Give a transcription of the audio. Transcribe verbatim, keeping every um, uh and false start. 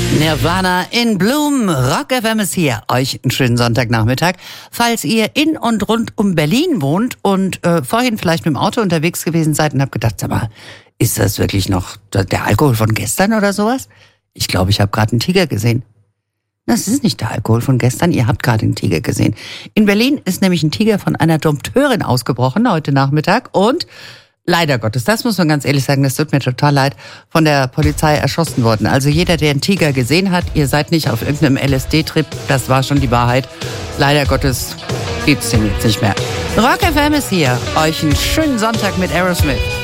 Nirvana in Bloom, Rock F M ist hier. Euch einen schönen Sonntagnachmittag. Falls ihr in und rund um Berlin wohnt und äh, vorhin vielleicht mit dem Auto unterwegs gewesen seid und habt gedacht, sag mal, ist das wirklich noch der Alkohol von gestern oder sowas? Ich glaube, ich habe gerade einen Tiger gesehen. Das ist nicht der Alkohol von gestern, ihr habt gerade einen Tiger gesehen. In Berlin ist nämlich ein Tiger von einer Dompteurin ausgebrochen heute Nachmittag und leider Gottes, das muss man ganz ehrlich sagen, das tut mir total leid, von der Polizei erschossen worden. Also jeder, der einen Tiger gesehen hat, ihr seid nicht auf irgendeinem L S D-Trip, das war schon die Wahrheit. Leider Gottes gibt's den jetzt nicht mehr. Rock F M ist hier, euch einen schönen Sonntag mit Aerosmith.